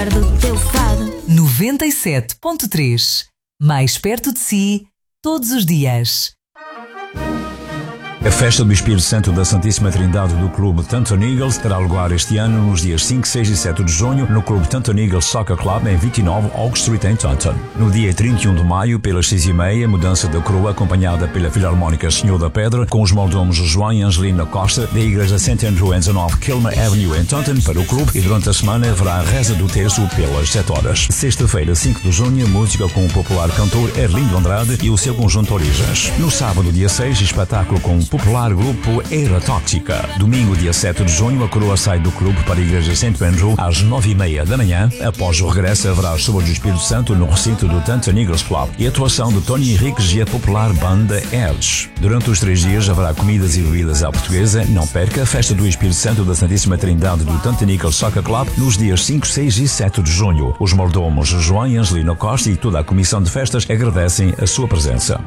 do teu fado. 97.3. Mais perto de si, todos os dias. A festa do Espírito Santo da Santíssima Trindade do Clube Taunton Eagles terá lugar este ano nos dias 5, 6 e 7 de junho no Clube Taunton Eagles Soccer Club em 29 Oak Street em Taunton. No dia 31 de maio, pelas 6h30, mudança da coroa acompanhada pela Filarmónica Senhor da Pedra com os mordomos João e Angelina Costa da Igreja St. Andrew em 19 Kilmer Avenue em Taunton para o clube, e durante a semana haverá a reza do terço pelas 7 horas. Sexta-feira, 5 de junho, música com o popular cantor Erlindo Andrade e o seu conjunto Origens. No sábado, dia 6, espetáculo com o popular grupo Era Tóxica. Domingo, dia 7 de junho, a coroa sai do clube para a Igreja St. Andrew às 9h30 da manhã. Após o regresso, haverá as chuvas do Espírito Santo no recinto do Taunton Eagles Club e a atuação de Tony Henriques e a popular banda Edge. Durante os 3 dias haverá comidas e bebidas à portuguesa. Não perca a festa do Espírito Santo da Santíssima Trindade do Taunton Eagles Soccer Club nos dias 5, 6 e 7 de junho. Os mordomos João e Angelina Costa e toda a comissão de festas agradecem a sua presença.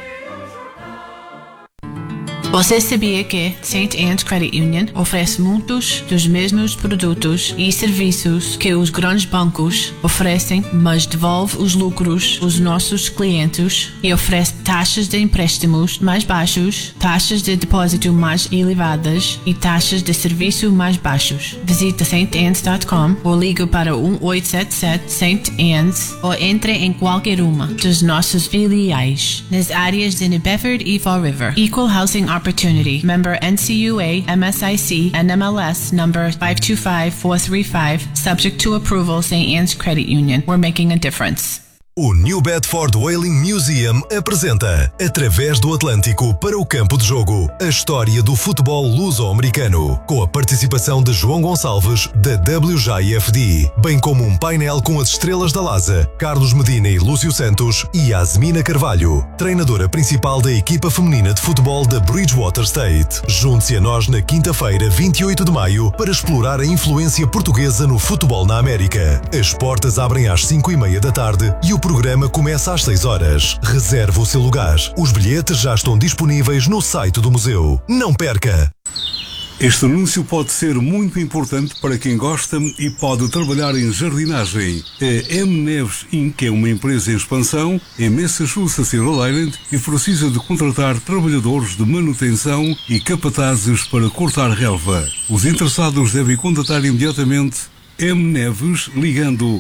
Você sabia que St. Anne's Credit Union oferece muitos dos mesmos produtos e serviços que os grandes bancos oferecem, mas devolve os lucros aos nossos clientes e oferece taxas de empréstimos mais baixos, taxas de depósito mais elevadas e taxas de serviço mais baixos? Visite StAnnes.com ou ligue para 1877 St. Anne's ou entre em qualquer uma dos nossos filiais nas áreas de New Bedford e Fall River. Equal Housing Opportunity. Member NCUA, MSIC, NMLS number 525435. Subject to approval. St. Anne's Credit Union. We're making a difference. O New Bedford Whaling Museum apresenta, através do Atlântico para o campo de jogo, a história do futebol luso-americano, com a participação de João Gonçalves, da WJFD, bem como um painel com as estrelas da LASA, Carlos Medina e Lúcio Santos, e Yasmina Carvalho, treinadora principal da equipa feminina de futebol da Bridgewater State. Junte-se a nós na quinta-feira, 28 de maio, para explorar a influência portuguesa no futebol na América. As portas abrem às 5h30 da tarde e o programa começa às 6 horas. Reserve o seu lugar. Os bilhetes já estão disponíveis no site do museu. Não perca! Este anúncio pode ser muito importante para quem gosta e pode trabalhar em jardinagem. A M. Neves Inc. é uma empresa em expansão em Massachusetts e Rhode Island e precisa de contratar trabalhadores de manutenção e capatazes para cortar relva. Os interessados devem contatar imediatamente M. Neves ligando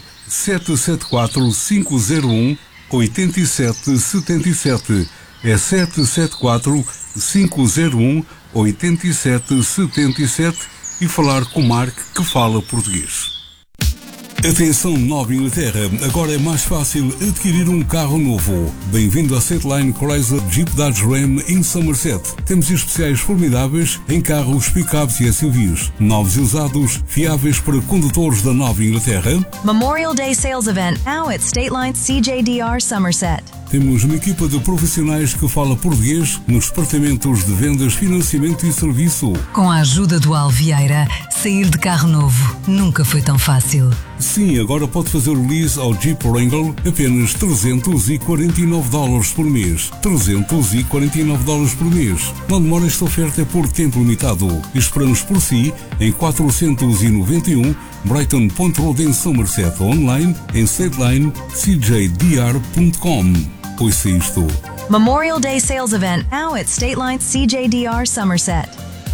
774-501-8777. É 774-501-8777 e falar com Mark, que fala português. Atenção, Nova Inglaterra, agora é mais fácil adquirir um carro novo. Bem-vindo à Stateline Chrysler Jeep Dodge Ram em Somerset. Temos especiais formidáveis em carros, pick-ups e SUVs. Novos e usados, fiáveis para condutores da Nova Inglaterra. Memorial Day Sales Event now at Stateline CJDR Somerset. Temos uma equipa de profissionais que fala português nos departamentos de vendas, financiamento e serviço. Com a ajuda do Alvieira, sair de carro novo nunca foi tão fácil. Sim, agora pode fazer o lease ao Jeep Wrangler apenas $349 por mês. $349 por mês. Não demora, esta oferta é por tempo limitado. Esperamos por si em 491 Brighton Point Road em Somerset, online em statelinecjdr.com. Ouça isto. Memorial Day Sales Event now at Stateline CJDR Somerset.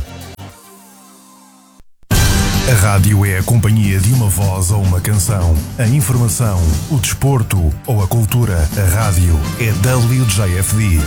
A rádio é a companhia de uma voz ou uma canção. A informação, o desporto ou a cultura. A rádio é WJFD.